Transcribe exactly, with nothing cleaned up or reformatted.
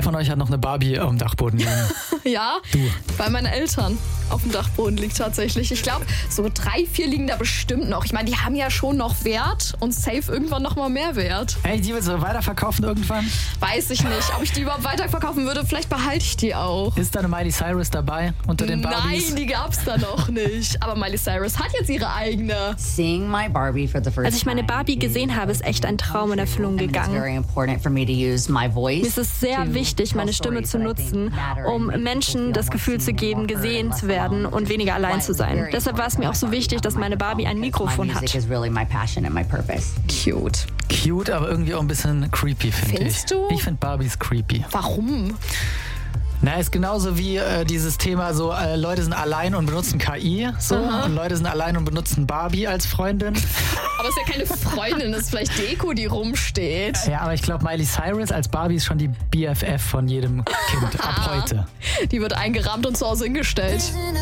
Wer von euch hat noch eine Barbie auf dem Dachboden liegen? Ja, Du. bei meinen Eltern auf dem Dachboden liegt tatsächlich. Ich glaube, so drei, vier liegen da bestimmt noch. Ich meine, die haben ja schon noch Wert und safe irgendwann noch mal mehr Wert. Ey, die willst du weiterverkaufen irgendwann? Weiß ich nicht. Ob ich die überhaupt weiterverkaufen würde, vielleicht behalte ich die auch. Ist da eine Miley Cyrus dabei unter den Barbies? Nein, die gab's da noch nicht. Aber Miley Cyrus hat jetzt ihre eigene. Seeing my Barbie for the first Als ich meine Barbie gesehen habe, ist echt ein Traum in Erfüllung gegangen. Mir ist es sehr wichtig, meine Stimme zu nutzen, um Menschen das Gefühl zu geben, gesehen zu werden und weniger allein zu sein. Deshalb war es mir auch so wichtig, dass meine Barbie ein Mikrofon hat. Cute. Cute, aber irgendwie auch ein bisschen creepy, finde ich. Findest du? Ich finde Barbies creepy. Warum? Na, ist genauso wie äh, dieses Thema so, äh, Leute sind allein und benutzen K I, so, Aha. und Leute sind allein und benutzen Barbie als Freundin. Aber es ist ja keine Freundin, das ist vielleicht Deko, die rumsteht. Ja, aber ich glaube, Miley Cyrus als Barbie ist schon die B F F von jedem Kind ab heute. Die wird eingerahmt und zu Hause hingestellt.